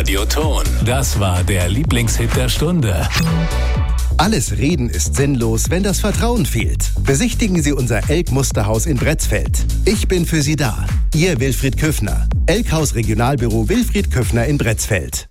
Radioton. Das war der Lieblingshit der Stunde. Alles Reden ist sinnlos, wenn das Vertrauen fehlt. Besichtigen Sie unser Elk-Musterhaus in Bretzfeld. Ich bin für Sie da. Ihr Wilfried Küffner. Elkhaus Regionalbüro Wilfried Küffner in Bretzfeld.